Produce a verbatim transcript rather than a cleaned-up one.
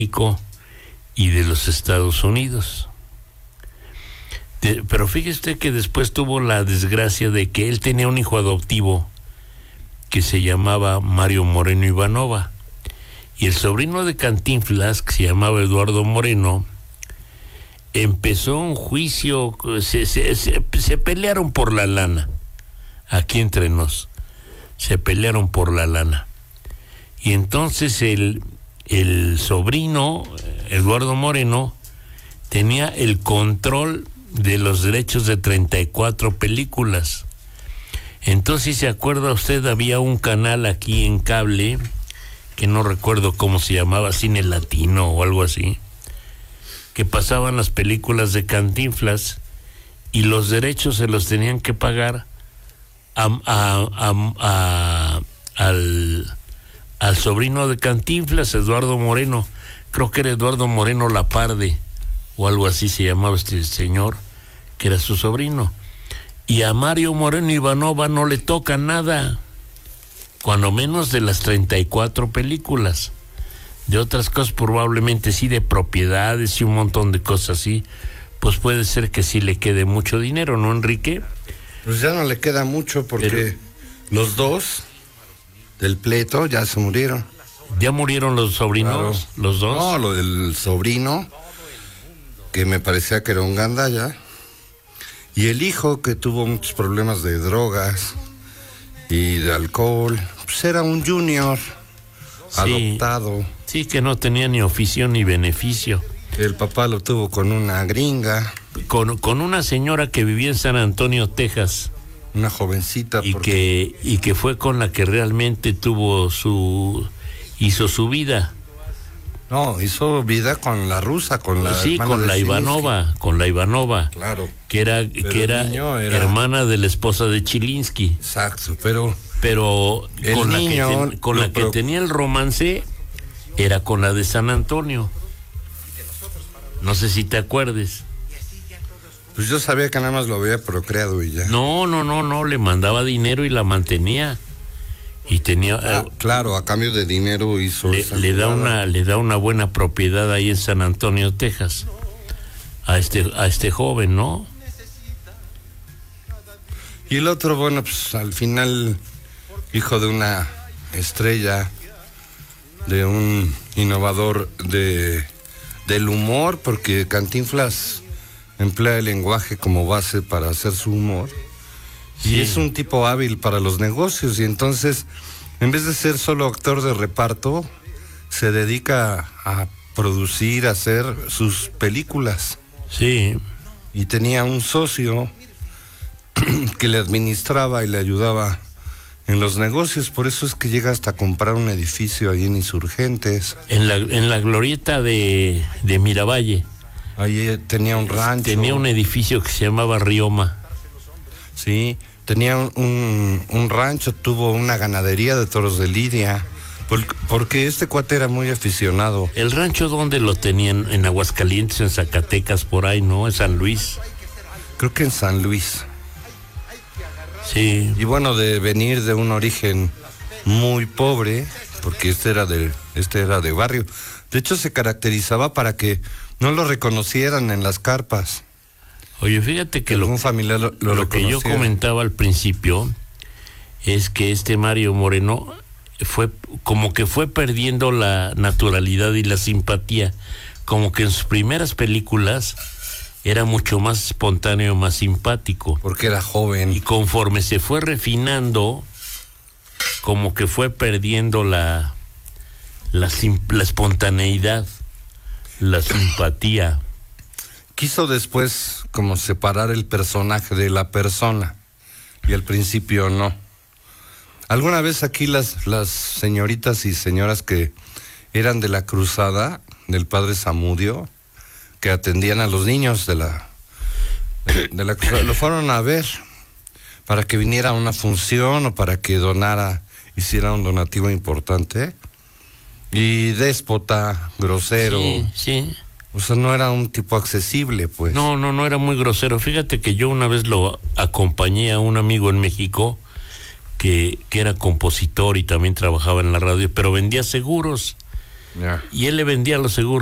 México y de los Estados Unidos. De, pero fíjese que después tuvo la desgracia de que él tenía un hijo adoptivo que se llamaba Mario Moreno Ivanova, y el sobrino de Cantinflas, que se llamaba Eduardo Moreno, empezó un juicio, se, se, se, se pelearon por la lana, aquí entre nos, se pelearon por la lana, y entonces el, el sobrino, Eduardo Moreno, tenía el control de los derechos de treinta y cuatro películas. Entonces, ¿se acuerda usted? Había un canal aquí en cable, que no recuerdo cómo se llamaba, Cine Latino o algo así, que pasaban las películas de Cantinflas y los derechos se los tenían que pagar a, a, a, a, al, al sobrino de Cantinflas, Eduardo Moreno. Creo que era Eduardo Moreno Laparde o algo así se llamaba este señor, que era su sobrino. Y a Mario Moreno Ivanova no le toca nada, cuando menos de las treinta y cuatro películas. De otras cosas probablemente sí, de propiedades y un montón de cosas así, pues puede ser que sí le quede mucho dinero, ¿no, Enrique? Pues ya no le queda mucho porque Pero, los dos del pleito ya se murieron. ¿Ya murieron los sobrinos? Claro. ¿Los dos? No, lo del sobrino, que me parecía que era un gandalla. Y el hijo, que tuvo muchos problemas de drogas y de alcohol, pues era un junior, sí, adoptado. Sí, que no tenía ni oficio ni beneficio. El papá lo tuvo con una gringa. Con, con una señora que vivía en San Antonio, Texas. Una jovencita. Y, porque... que, y que fue con la que realmente tuvo su... hizo su vida. No, hizo vida con la rusa, con la sí, con la Ivanova, con la Ivanova. Claro. Que era, que era, era hermana de la esposa de Chilinsky. Exacto, pero pero con niño, la que, ten, con no, la que pero... tenía el romance era con la de San Antonio. No sé si te acuerdes. Pues yo sabía que nada más lo había procreado y ya. No, no, no, no, le mandaba dinero y la mantenía. Y tenía ah, eh, claro, a cambio de dinero hizo le, le da una le da una buena propiedad ahí en San Antonio, Texas, a este a este joven, ¿no? Y el otro, bueno, pues al final hijo de una estrella, de un innovador de del humor, porque Cantinflas emplea el lenguaje como base para hacer su humor. Sí. Y es un tipo hábil para los negocios, y entonces, en vez de ser solo actor de reparto, se dedica a producir, a hacer sus películas. Sí. Y tenía un socio que le administraba y le ayudaba en los negocios, por eso es que llega hasta comprar un edificio ahí en Insurgentes. En la, en la glorieta de, de Miravalle. Ahí tenía un rancho. Tenía un edificio que se llamaba Rioma. Sí. Tenía un, un, un rancho, tuvo una ganadería de toros de lidia, por, porque este cuate era muy aficionado. ¿El rancho dónde lo tenían? En Aguascalientes, en Zacatecas, por ahí, ¿no? En San Luis. Creo que en San Luis. Sí. Y bueno, de venir de un origen muy pobre, porque este era de, este era de barrio. De hecho, se caracterizaba para que no lo reconocieran en las carpas. Oye, fíjate que lo, familiar lo, lo, lo que yo comentaba al principio es que este Mario Moreno fue como que fue perdiendo la naturalidad y la simpatía, como que en sus primeras películas era mucho más espontáneo, más simpático. Porque era joven. Y conforme se fue refinando, como que fue perdiendo la, la, la espontaneidad, la simpatía. Quiso después como separar el personaje de la persona, y al principio no. Alguna vez aquí las, las señoritas y señoras que eran de la cruzada del padre Zamudio, que atendían a los niños de la, de la cruzada, lo fueron a ver para que viniera a una función o para que donara, hiciera un donativo importante. Y déspota, grosero. Sí, sí. O sea, no era un tipo accesible, pues. No, no, no era muy grosero. Fíjate que yo una vez lo acompañé a un amigo en México que, que era compositor y también trabajaba en la radio, pero vendía seguros. Ya. Y él le vendía los seguros